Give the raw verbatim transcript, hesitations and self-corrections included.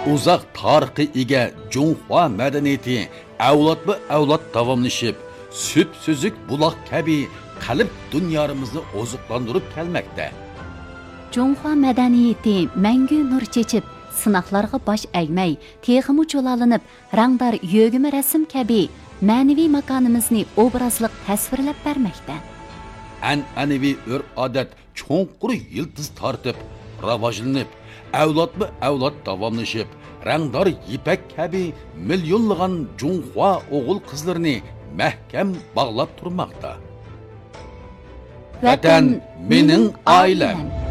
Uzaq tarixi ega Junhua madaniyati avlodma-avlod davomlashib, süp-süzük buloq kabi qalb dunyomizni oziqlantirib kelmoqda. Junhua madaniyati mangu nur chechib, sinoqlarga bosh egmay, texmi cho'lalinib, rangdor yog'imi rasm kabi ma'naviy makonimizni obrazliq tasvirlab bermoqda. An'anaviy urf-odat cho'nqur yildiz tortib, rivojlanib, avlodma-avlod davomlashib, rangdor ipak kabi millionlagan Junhua o'g'il qizlarini mahkam bog'lab turmoqda. Vatan mening oilam.